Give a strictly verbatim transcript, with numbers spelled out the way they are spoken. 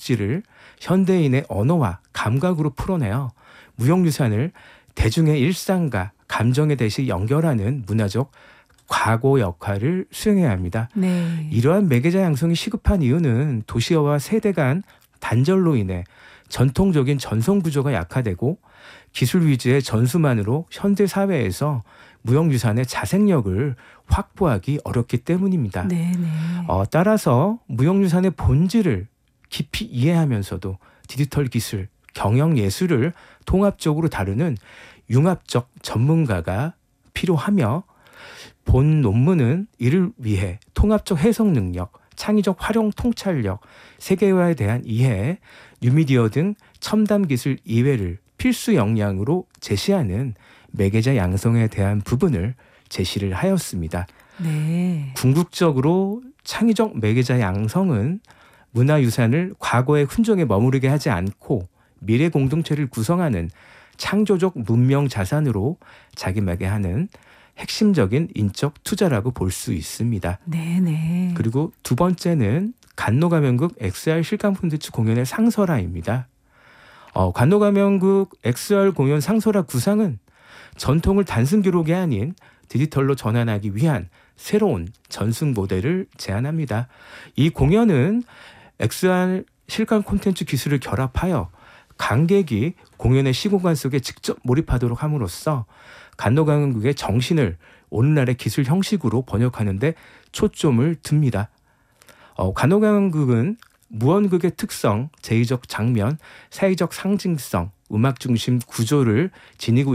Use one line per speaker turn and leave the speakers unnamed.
억지를 현대인의 언어와 감각으로 풀어내어 무형유산을 대중의 일상과 감정에 대시 연결하는 문화적 과거 역할을 수행해야 합니다.
네.
이러한 매개자 양성이 시급한 이유는 도시화와 세대 간 단절로 인해 전통적인 전송 구조가 약화되고 기술 위주의 전수만으로 현대 사회에서 무형유산의 자생력을 확보하기 어렵기 때문입니다.
네, 네.
어, 따라서 무형유산의 본질을 깊이 이해하면서도 디지털 기술, 경영 예술을 통합적으로 다루는 융합적 전문가가 필요하며 본 논문은 이를 위해 통합적 해석 능력, 창의적 활용 통찰력, 세계화에 대한 이해, 뉴미디어 등 첨단 기술 이해를 필수 역량으로 제시하는 매개자 양성에 대한 부분을 제시를 하였습니다.
네.
궁극적으로 창의적 매개자 양성은 문화유산을 과거의 흔적에 머무르게 하지 않고 미래 공동체를 구성하는 창조적 문명 자산으로 자기매개하는 핵심적인 인적 투자라고 볼 수 있습니다.
네, 네.
그리고 두 번째는 간노가면극 엑스알 실감 콘텐츠 공연의 상설화입니다. 어, 간노가면극 엑스알 공연 상설화 구상은 전통을 단순 기록이 아닌 디지털로 전환하기 위한 새로운 전승 모델을 제안합니다. 이 공연은 엑스알 실감 콘텐츠 기술을 결합하여 관객이 공연의 시공간 속에 직접 몰입하도록 함으로써 간노가면극의 정신을 오늘날의 기술 형식으로 번역하는 데 초점을 둡니다. 어, 간노가면극은 무언극의 특성, 제의적 장면, 사회적 상징성, 음악 중심 구조를 지니고